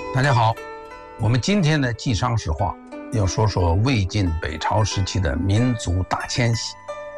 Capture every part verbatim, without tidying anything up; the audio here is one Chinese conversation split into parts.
大家好，我们今天的记商史话要说说魏晋北朝时期的民族大迁徙。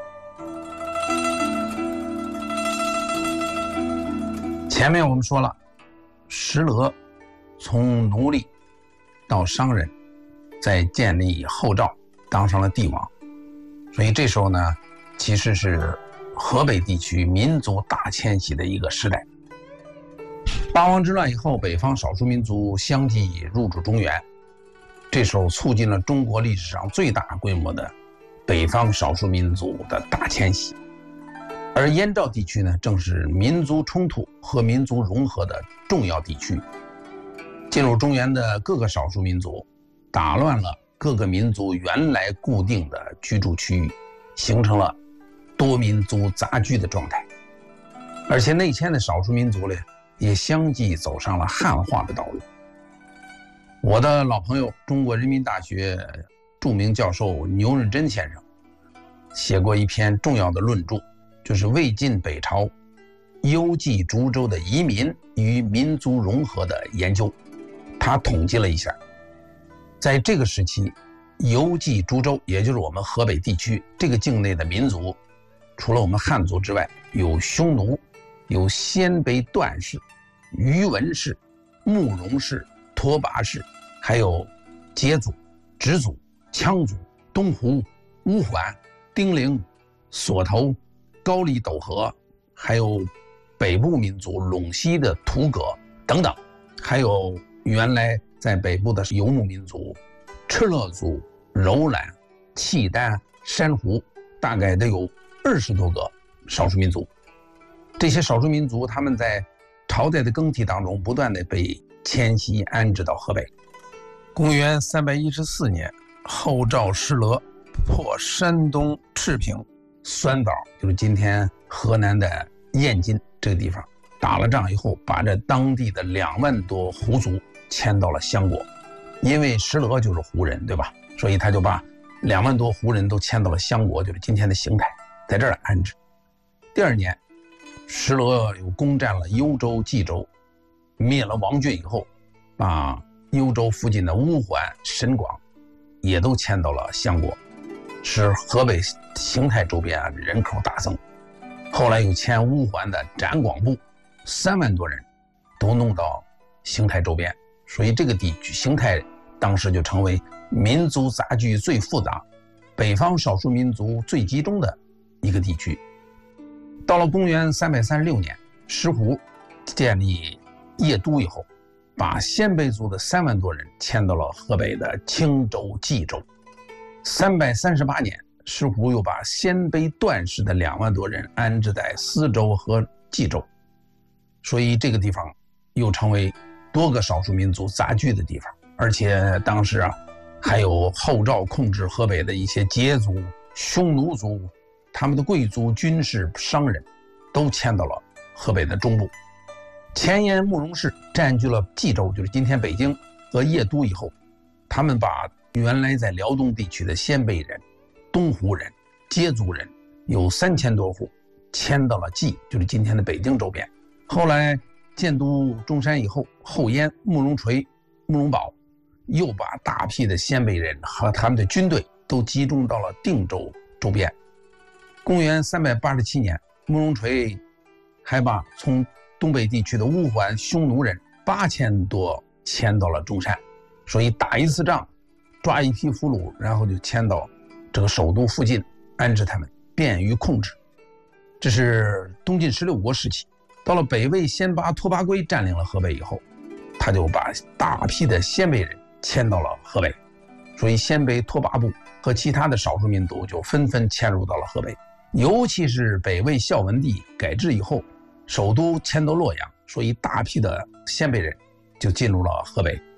前面我们说了，石勒从奴隶到商人，再建立后赵，当上了帝王，所以这时候呢，其实是河北地区民族大迁徙的一个时代。八王之乱以后，北方少数民族相继入主中原，这时候促进了中国历史上最大规模的北方少数民族的大迁徙。而燕赵地区呢，正是民族冲突和民族融合的重要地区。进入中原的各个少数民族，打乱了各个民族原来固定的居住区域，形成了多民族杂居的状态。而且内迁的少数民族呢，也相继走上了汉化的道路。我的老朋友，中国人民大学著名教授牛日珍先生写过一篇重要的论著，就是魏晋北朝幽蓟逐州的移民与民族融合的研究。他统计了一下，在这个时期，幽蓟逐州，也就是我们河北地区这个境内的民族，除了我们汉族之外，有匈奴，有鲜卑段氏、虞文氏、慕容氏、拓跋氏，还有羯族、直族、羌族、东胡、乌桓、丁零、索头、高丽斗河，还有北部民族陇西的土葛等等，还有原来在北部的游牧民族敕勒族、柔然、契丹、珊瑚，大概都有二十多个少数民族。这些少数民族他们在朝代的更替当中不断的被迁徙安置到河北。公元三百一十四年，后赵石勒破山东赤平、酸枣，就是今天河南的燕京这个地方，打了仗以后，把这当地的两万多胡族迁到了襄国。因为石勒就是胡人，对吧？所以他就把两万多胡人都迁到了襄国，就是今天的邢台，在这儿安置。第二年，石勒又攻占了幽州、冀州，灭了王俊以后，把幽州附近的乌桓、沈广也都迁到了襄国，使河北邢台周边啊人口大增。后来又迁乌桓的展广部，三万多人都弄到邢台周边，所以这个地区邢台当时就成为民族杂居最复杂、北方少数民族最集中的一个地区。到了公元三百三十六年，石虎建立邺都以后，把鲜卑族的三万多人迁到了河北的青州、冀州。三百三十八年，石虎又把鲜卑段氏的两万多人安置在司州和冀州，所以这个地方又成为多个少数民族杂居的地方。而且当时啊，还有后赵控制河北的一些羯族、匈奴族，他们的贵族、军事、商人都迁到了河北的中部。前燕慕容氏占据了冀州，就是今天北京和邺都以后，他们把原来在辽东地区的鲜卑人、东胡人、羯族人有三千多户迁到了冀，就是今天的北京周边。后来建都中山以后，后燕慕容垂、慕容宝又把大批的鲜卑人和他们的军队都集中到了定州周边。公元三百八十七年，慕容垂还把从东北地区的乌桓、匈奴人八千多迁到了中山，所以打一次仗，抓一批俘虏，然后就迁到这个首都附近安置他们，便于控制。这是东晋十六国时期。到了北魏先拔拓跋圭占领了河北以后，他就把大批的鲜卑人迁到了河北，所以鲜卑、拓跋部和其他的少数民族就纷纷迁入到了河北。尤其是北魏孝文帝改制以后，首都迁到洛阳，所以大批的鲜卑人就进入了河北。